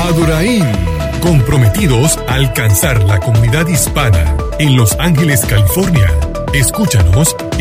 Adurain, comprometidos a alcanzar la comunidad hispana en Los Ángeles, California. Escúchanos